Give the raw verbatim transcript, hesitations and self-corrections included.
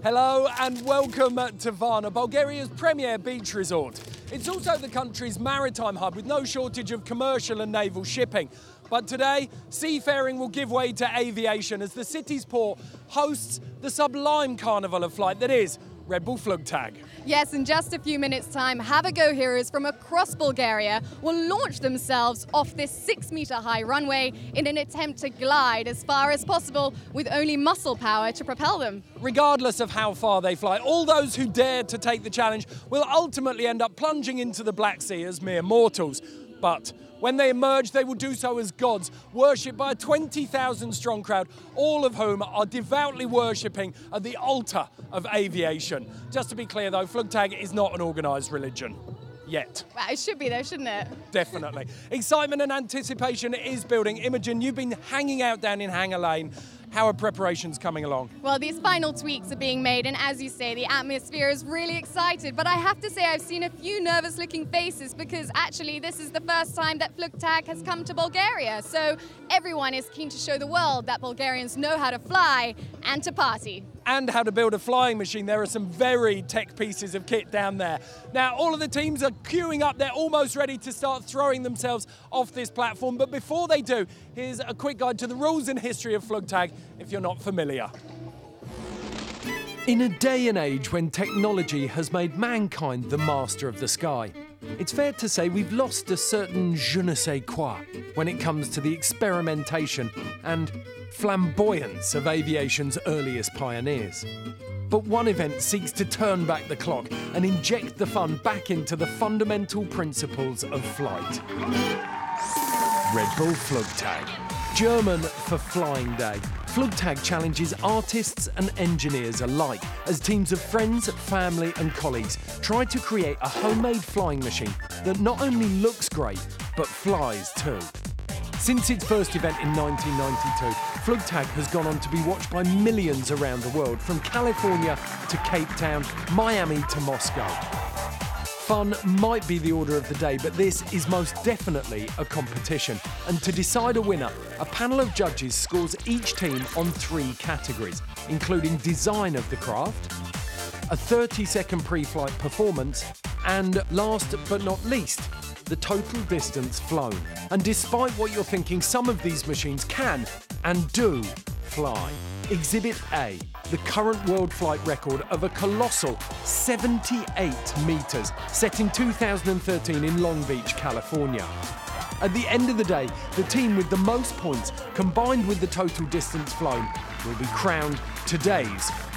Hello and welcome to Varna, Bulgaria's premier beach resort. It's also the country's maritime hub with no shortage of commercial and naval shipping. But today, seafaring will give way to aviation as the city's port hosts the sublime carnival of flight that is Red Bull Flugtag. Yes, in just a few minutes' time, Have a Go heroes from across Bulgaria will launch themselves off this six-metre high runway in an attempt to glide as far as possible with only muscle power to propel them. Regardless of how far they fly, all those who dare to take the challenge will ultimately end up plunging into the Black Sea as mere mortals. But when they emerge, they will do so as gods, worshipped by a twenty thousand strong crowd, all of whom are devoutly worshipping at the altar of aviation. Just to be clear though, Flugtag is not an organised religion. Yet. Well, it should be though, shouldn't it? Definitely. Excitement and anticipation is building. Imogen, you've been hanging out down in Hangar Lane. How are preparations coming along? Well, these final tweaks are being made, and as you say, the atmosphere is really excited. But I have to say, I've seen a few nervous-looking faces because actually this is the first time that Flugtag has come to Bulgaria. So everyone is keen to show the world that Bulgarians know how to fly and to party. And how to build a flying machine. There are some very tech pieces of kit down there. Now, all of the teams are queuing up. They're almost ready to start throwing themselves off this platform. But before they do, here's a quick guide to the rules and history of Flugtag, if you're not familiar. In a day and age when technology has made mankind the master of the sky, it's fair to say we've lost a certain je ne sais quoi when it comes to the experimentation and flamboyance of aviation's earliest pioneers. But one event seeks to turn back the clock and inject the fun back into the fundamental principles of flight. Red Bull Flugtag, German for Flying Day. Flugtag challenges artists and engineers alike as teams of friends, family and colleagues try to create a homemade flying machine that not only looks great, but flies too. Since its first event in nineteen ninety-two, Flugtag has gone on to be watched by millions around the world, from California to Cape Town, Miami to Moscow. Fun might be the order of the day, but this is most definitely a competition. And to decide a winner, a panel of judges scores each team on three categories, including design of the craft, a thirty second pre-flight performance, and last but not least, the total distance flown. And despite what you're thinking, some of these machines can and do fly. Exhibit A, the current world flight record of a colossal seventy-eight metres, set in two thousand thirteen in Long Beach, California. At the end of the day, the team with the most points, combined with the total distance flown, will be crowned today's